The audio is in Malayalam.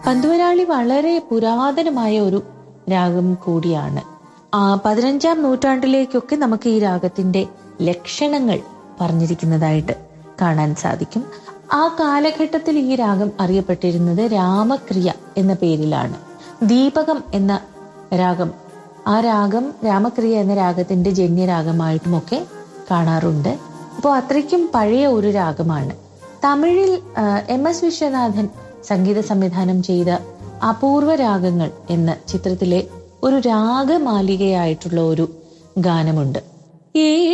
പന്തുവരാളി വളരെ പുരാതനമായ ഒരു രാഗം കൂടിയാണ്. 15ാം നൂറ്റാണ്ടിലേക്കൊക്കെ നമുക്ക് ഈ രാഗത്തിന്റെ ലക്ഷണങ്ങൾ പറഞ്ഞിരിക്കുന്നതായിട്ട് കാണാൻ സാധിക്കും. ആ കാലഘട്ടത്തിൽ ഈ രാഗം അറിയപ്പെട്ടിരുന്നത് രാമക്രിയ എന്ന പേരിലാണ്. ദീപകം എന്ന രാഗം, ആ രാഗം രാമക്രിയ എന്ന രാഗത്തിന്റെ ജന്യരാഗമായിട്ടുമൊക്കെ കാണാറുണ്ട്. അപ്പോൾ അത്രയ്ക്കും പഴയ ഒരു രാഗമാണ്. തമിഴിൽ MS വിശ്വനാഥൻ സംഗീത സംവിധാനം ചെയ്ത അപൂർവ രാഗങ്ങൾ എന്ന ചിത്രത്തിലെ ഒരു രാഗമാലികയായിട്ടുള്ള ഒരു ഗാനമുണ്ട്.